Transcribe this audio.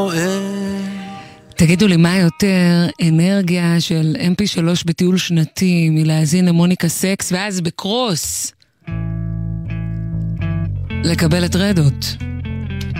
תגידו לי, מה יותר אנרגיה של MP3 בטיול שנתי מלהזין למוניקה סקס ואז בקרוס לקבל את רדות?